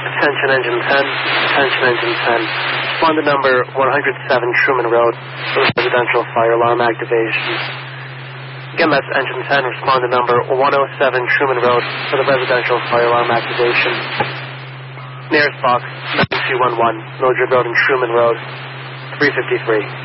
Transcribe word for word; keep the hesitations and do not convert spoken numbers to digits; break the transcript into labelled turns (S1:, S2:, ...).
S1: Attention Engine ten. Attention Engine ten. Respond to number one oh seven Truman Road for the residential fire alarm activation. Again, that's Engine ten. Respond to number one oh seven Truman Road for the residential fire alarm activation. Nearest box, nine two one one, Mildred Road and Truman Road, three fifty-three.